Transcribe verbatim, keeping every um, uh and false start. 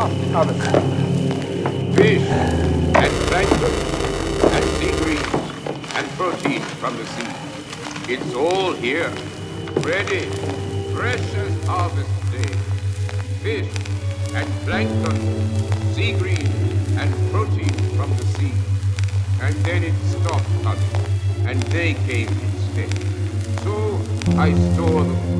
stopped coming. Fish and plankton and sea greens and protein from the sea. It's all here, ready, fresh as harvest day. Fish and plankton, sea greens and protein from the sea. And then it stopped coming, and they came instead. So I store them